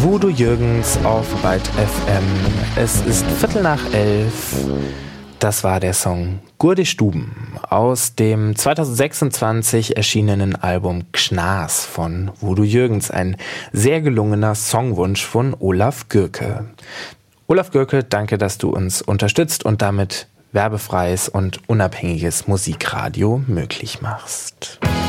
Udo Jürgens auf Byte FM. Es ist 11:15. Das war der Song Gurde Stuben aus dem 2026 erschienenen Album Gschnas von Udo Jürgens. Ein sehr gelungener Songwunsch von Olaf Gürke. Olaf Gürke, danke, dass du uns unterstützt und damit werbefreies und unabhängiges Musikradio möglich machst.